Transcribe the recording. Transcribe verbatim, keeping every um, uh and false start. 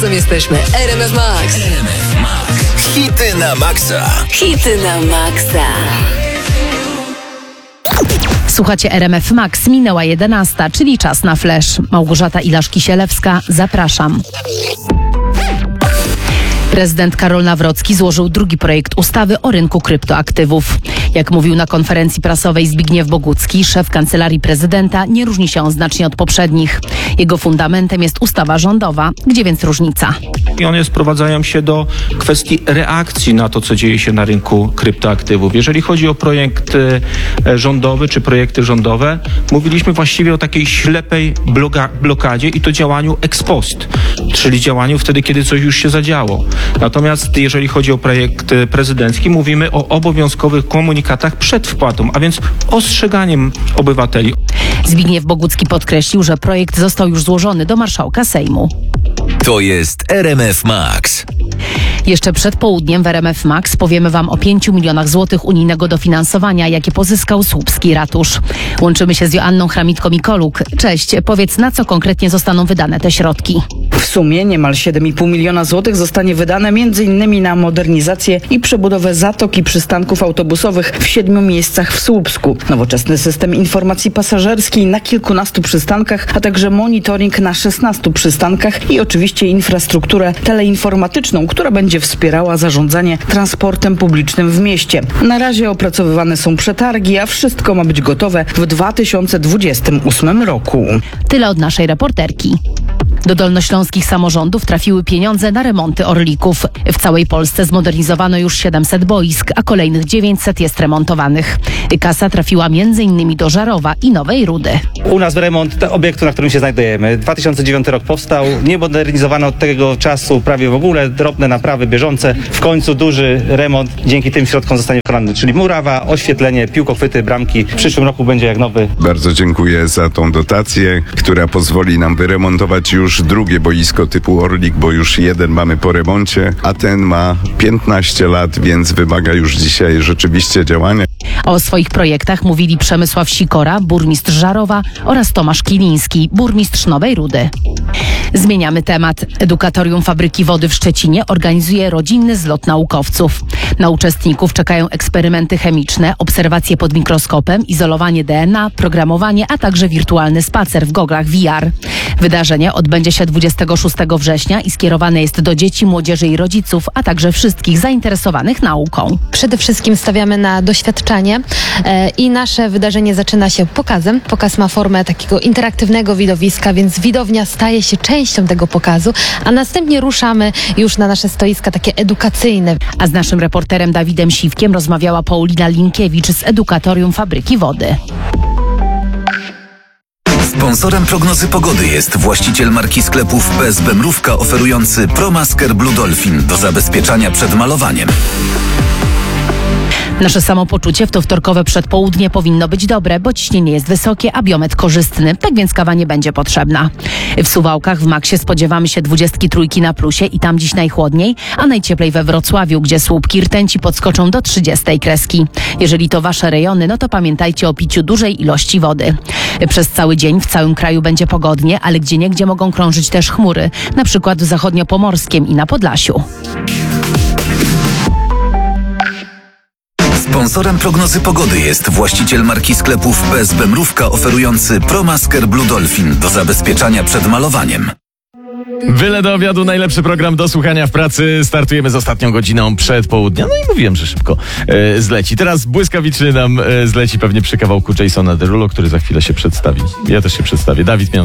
razem jesteśmy. R M F Max. R M F Max. Hity na maksa. Hity na maksa. Słuchacie R M F Max, minęła jedenasta, czyli czas na flash. Małgorzata Ilarz-Kisielewska, zapraszam. Prezydent Karol Nawrocki złożył drugi projekt ustawy o rynku kryptoaktywów. Jak mówił na konferencji prasowej Zbigniew Bogucki, szef Kancelarii Prezydenta, nie różni się on znacznie od poprzednich. Jego fundamentem jest ustawa rządowa. Gdzie więc różnica? I one sprowadzają się do kwestii reakcji na to, co dzieje się na rynku kryptoaktywów. Jeżeli chodzi o projekt e, rządowy czy projekty rządowe, mówiliśmy właściwie o takiej ślepej bloga, blokadzie i to działaniu ex post, czyli działaniu wtedy, kiedy coś już się zadziało. Natomiast jeżeli chodzi o projekt prezydencki, mówimy o obowiązkowych komunikatach przed wpłatą, a więc ostrzeganiem obywateli. Zbigniew Bogucki podkreślił, że projekt został już złożony do marszałka Sejmu. To jest R M F Max. Jeszcze przed południem w R M F Max powiemy Wam o pięciu milionach złotych unijnego dofinansowania, jakie pozyskał słupski ratusz. Łączymy się z Joanną Chramicko-Mikoluk. Cześć, powiedz, na co konkretnie zostaną wydane te środki? W sumie niemal siedem i pół miliona złotych zostanie wydane między innymi na modernizację i przebudowę zatok i przystanków autobusowych w siedmiu miejscach w Słupsku. Nowoczesny system informacji pasażerskiej na kilkunastu przystankach, a także monitoring na szesnastu przystankach i oczywiście infrastrukturę teleinformatyczną, która będzie wspierała zarządzanie transportem publicznym w mieście. Na razie opracowywane są przetargi, a wszystko ma być gotowe w dwa tysiące dwudziestym ósmym roku. Tyle od naszej reporterki. Do dolnośląskich samorządów trafiły pieniądze na remonty orlików. W całej Polsce zmodernizowano już siedemset boisk, a kolejnych dziewięćset jest remontowanych. Kasa trafiła między innymi do Żarowa i Nowej Rudy. U nas w remont obiektu, na którym się znajdujemy. dwa tysiące dziewiąty rok powstał, nie modernizowano od tego czasu prawie w ogóle, drobne naprawy bieżące. W końcu duży remont dzięki tym środkom zostanie wykonany, czyli murawa, oświetlenie, piłkochwyty, bramki. W przyszłym roku będzie jak nowy. Bardzo dziękuję za tą dotację, która pozwoli nam wyremontować już drugie boisko typu Orlik, bo już jeden mamy po remoncie, a ten ma piętnaście lat, więc wymaga już dzisiaj rzeczywiście działania. O swoich projektach mówili Przemysław Sikora, burmistrz Żarowa, oraz Tomasz Kiliński, burmistrz Nowej Rudy. Zmieniamy temat. Edukatorium Fabryki Wody w Szczecinie organizuje rodzinny zlot naukowców. Na uczestników czekają eksperymenty chemiczne, obserwacje pod mikroskopem, izolowanie D N A, programowanie, a także wirtualny spacer w goglach V R. Wydarzenie odbędzie się dwudziestego szóstego września i skierowane jest do dzieci, młodzieży i rodziców, a także wszystkich zainteresowanych nauką. Przede wszystkim stawiamy na doświadczanie e, i nasze wydarzenie zaczyna się pokazem. Pokaz ma formę takiego interaktywnego widowiska, więc widownia staje się częścią tego pokazu, a następnie ruszamy już na nasze stoiska takie edukacyjne. A z naszym reporterem Dawidem Siwkiem rozmawiała Paulina Linkiewicz z Edukatorium Fabryki Wody. Sponsorem prognozy pogody jest właściciel marki sklepów P S B Mrówka oferujący ProMasker Blue Dolphin do zabezpieczania przed malowaniem. Nasze samopoczucie w to wtorkowe przedpołudnie powinno być dobre, bo ciśnienie jest wysokie, a biometr korzystny, tak więc kawa nie będzie potrzebna. W Suwałkach w Maksie spodziewamy się dwudziestki trójki na plusie i tam dziś najchłodniej, a najcieplej we Wrocławiu, gdzie słupki rtęci podskoczą do trzydziestej kreski. Jeżeli to wasze rejony, no to pamiętajcie o piciu dużej ilości wody. Przez cały dzień w całym kraju będzie pogodnie, ale gdzieniegdzie mogą krążyć też chmury, na przykład w zachodniopomorskiem i na Podlasiu. Sponsorem prognozy pogody jest właściciel marki sklepów P S B Mrówka oferujący ProMasker Blue Dolphin do zabezpieczania przed malowaniem. Byle do obiadu, najlepszy program do słuchania w pracy. Startujemy z ostatnią godziną przedpołudnia. No i mówiłem, że szybko e, zleci. Teraz błyskawiczny nam e, zleci pewnie przy kawałku Jasona Derulo, który za chwilę się przedstawi. Ja też się przedstawię. Dawid Mian.